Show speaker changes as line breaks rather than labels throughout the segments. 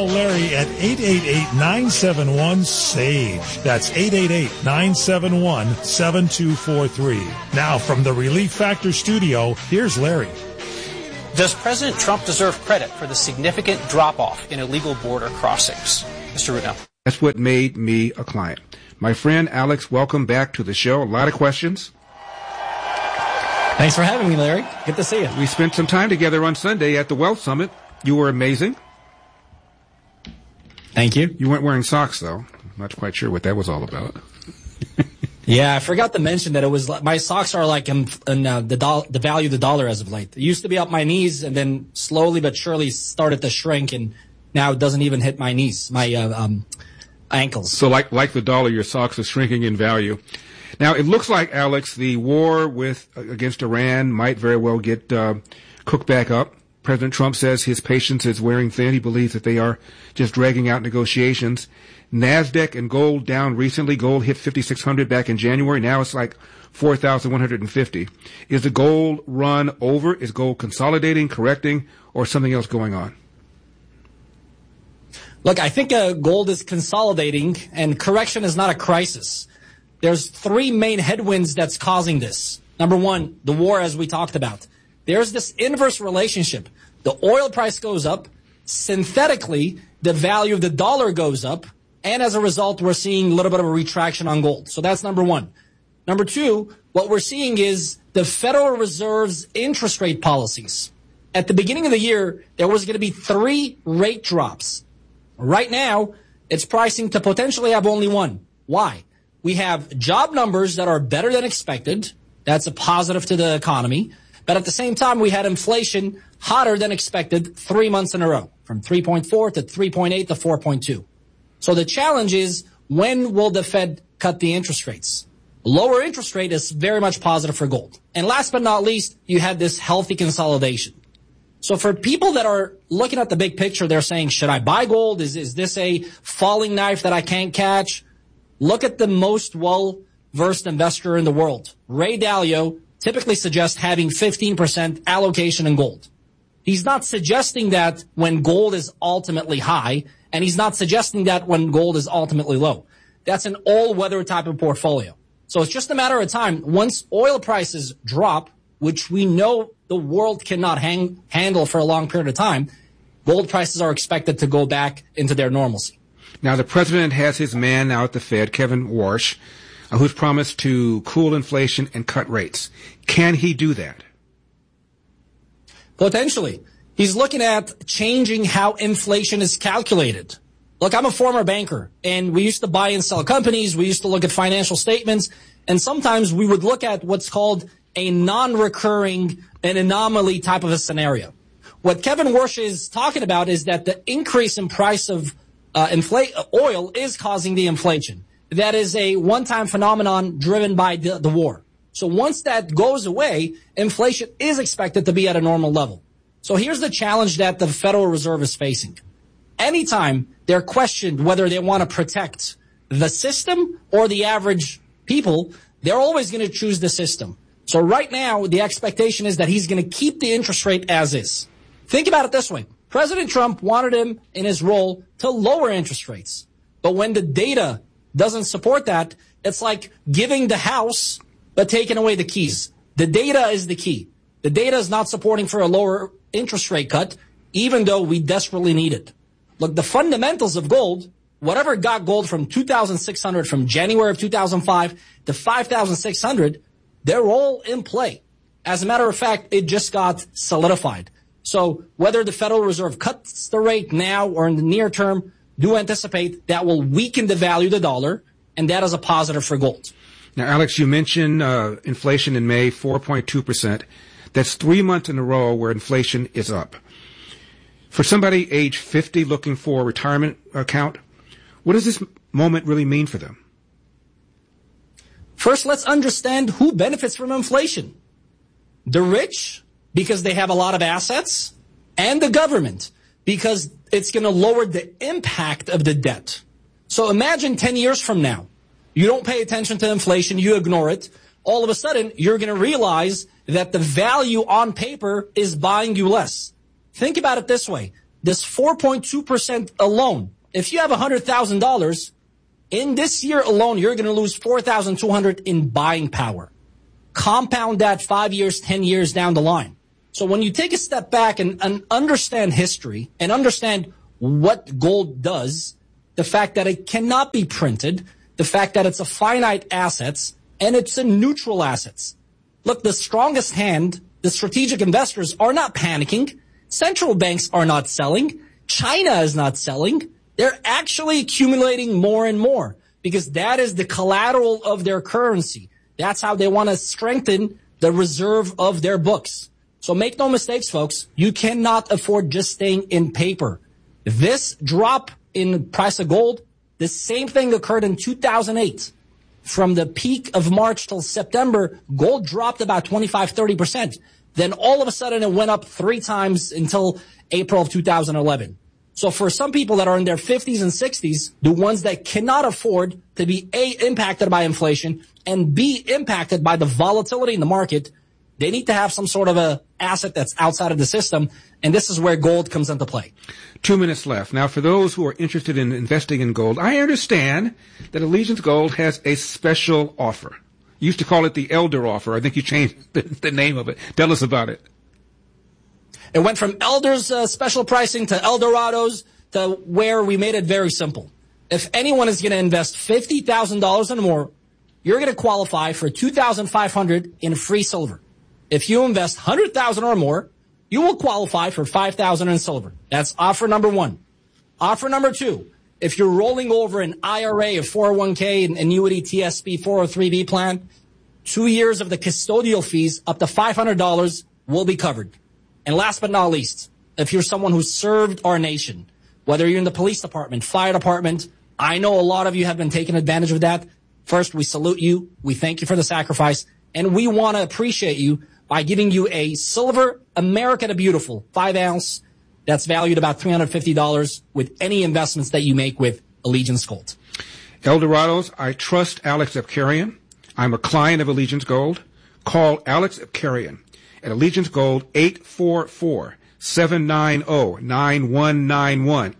Call Larry at 888-971-SAGE. That's 888-971-7243. Now from the Relief Factor studio, here's Larry.
Does President Trump deserve credit for the significant drop-off in illegal border crossings? Mr. Rudnell.
That's what made me a client. My friend Alex, welcome back to the show. A lot of questions.
Thanks for having me, Larry. Good to see you.
We spent some time together on Sunday at the Wealth Summit. You were amazing.
Thank you.
You weren't wearing socks, though. I'm not quite sure what that was all about.
Yeah, I forgot to mention that it was my socks are like the value of the dollar as of late. It used to be up my knees, and then slowly but surely started to shrink, and now it doesn't even hit my knees, my ankles.
So like the dollar, your socks are shrinking in value. Now, it looks like, Alex, the war against Iran might very well get cooked back up. President Trump says his patience is wearing thin. He believes that they are just dragging out negotiations. NASDAQ and gold down recently. Gold hit 5,600 back in January. Now it's like 4,150. Is the gold run over? Is gold consolidating, correcting, or something else going on?
Look, I think gold is consolidating, and correction is not a crisis. There's three main headwinds that's causing this. Number one, the war, as we talked about. There's this inverse relationship. The oil price goes up. Synthetically, the value of the dollar goes up. And as a result, we're seeing a little bit of a retraction on gold. So that's number one. Number two, what we're seeing is the Federal Reserve's interest rate policies. At the beginning of the year, there was going to be 3 rate drops. Right now, it's pricing to potentially have only one. Why? We have job numbers that are better than expected. That's a positive to the economy. But at the same time, we had inflation hotter than expected 3 months in a row, from 3.4 to 3.8 to 4.2. So the challenge is, when will the Fed cut the interest rates? Lower interest rate is very much positive for gold. And last but not least, you had this healthy consolidation. So for people that are looking at the big picture, they're saying, should I buy gold? Is this a falling knife that I can't catch? Look at the most well-versed investor in the world. Ray Dalio typically suggests having 15% allocation in gold. He's not suggesting that when gold is ultimately high, and he's not suggesting that when gold is ultimately low. That's an all-weather type of portfolio. So it's just a matter of time. Once oil prices drop, which we know the world cannot handle for a long period of time, gold prices are expected to go back into their normalcy.
Now, the president has his man now at the Fed, Kevin Warsh, who's promised to cool inflation and cut rates. Can he do that?
Potentially. He's looking at changing how inflation is calculated. Look, I'm a former banker, and we used to buy and sell companies. We used to look at financial statements, and sometimes we would look at what's called a non-recurring, an anomaly type of a scenario. What Kevin Warsh is talking about is that the increase in price of oil is causing the inflation. That is a one-time phenomenon driven by the war. So once that goes away, inflation is expected to be at a normal level. So here's the challenge that the Federal Reserve is facing. Anytime they're questioned whether they want to protect the system or the average people, they're always going to choose the system. So right now, the expectation is that he's going to keep the interest rate as is. Think about it this way. President Trump wanted him in his role to lower interest rates. But when the data doesn't support that, it's like giving the house but taking away the keys. The data is the key. The data is not supporting for a lower interest rate cut, even though we desperately need it. Look, the fundamentals of gold, whatever got gold from 2,600 from January of 2005 to 5,600, they're all in play. As a matter of fact, it just got solidified. So whether the Federal Reserve cuts the rate now or in the near term, do anticipate that will weaken the value of the dollar, and that is a positive for gold.
Now, Alex, you mentioned inflation in May, 4.2%. That's 3 months in a row where inflation is up. For somebody age 50 looking for a retirement account, what does this moment really mean for them?
First, let's understand who benefits from inflation. The rich, because they have a lot of assets, and the government, because it's going to lower the impact of the debt. So imagine 10 years from now, you don't pay attention to inflation, you ignore it. All of a sudden, you're going to realize that the value on paper is buying you less. Think about it this way. this 4.2% alone, if you have $100,000, in this year alone, you're going to lose $4,200 in buying power. Compound that 5 years, 10 years down the line. So when you take a step back and understand history and understand what gold does, the fact that it cannot be printed, the fact that it's a finite assets, and it's a neutral assets. Look, the strongest hand, the strategic investors are not panicking. Central banks are not selling. China is not selling. They're actually accumulating more and more because that is the collateral of their currency. That's how they want to strengthen the reserve of their books. So make no mistakes, folks. You cannot afford just staying in paper. This drop in price of gold, the same thing occurred in 2008. From the peak of March till September, gold dropped about 25-30%. Then all of a sudden it went up 3 times until April of 2011. So for some people that are in their 50s and 60s, the ones that cannot afford to be A, impacted by inflation, and B, impacted by the volatility in the market, they need to have some sort of a asset that's outside of the system, and this is where gold comes into play.
2 minutes left. Now, for those who are interested in investing in gold, I understand that Allegiance Gold has a special offer. You used to call it the Elder offer. I think you changed the name of it. Tell us about it.
It went from Elder's special pricing to Eldorado's to where we made it very simple. If anyone is going to invest $50,000 and more, you're going to qualify for $2,500 in free silver. If you invest $100,000 or more, you will qualify for $5,000 in silver. That's offer number 1. Offer number 2, if you're rolling over an IRA, a 401k, an annuity, TSP, 403b plan, 2 years of the custodial fees up to $500 will be covered. And last but not least, if you're someone who served our nation, whether you're in the police department, fire department, I know a lot of you have been taking advantage of that. First, we salute you. We thank you for the sacrifice. And we want to appreciate you by giving you a silver America the Beautiful 5-ounce that's valued about $350 with any investments that you make with Allegiance Gold.
Eldorados, I trust Alex Abkarian. I'm a client of Allegiance Gold. Call Alex Abkarian at Allegiance Gold 844-790-9191.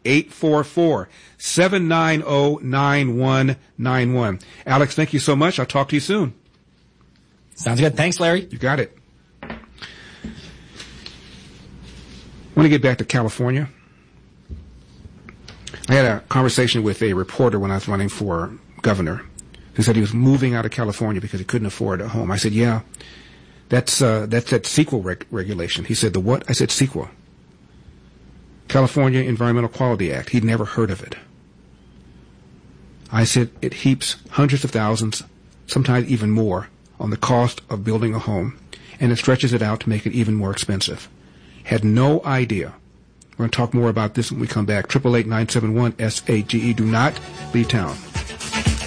844-790-9191. Alex, thank you so much. I'll talk to you soon.
Sounds good. Thanks, Larry.
You got it. I want to get back to California. I had a conversation with a reporter when I was running for governor who said he was moving out of California because he couldn't afford a home. I said, yeah, that's that CEQA regulation. He said, the what? I said, CEQA. California Environmental Quality Act. He'd never heard of it. I said, it heaps hundreds of thousands, sometimes even more, on the cost of building a home, and it stretches it out to make it even more expensive. Had no idea. We're going to talk more about this when we come back. 888-971-SAGE. Do not leave town.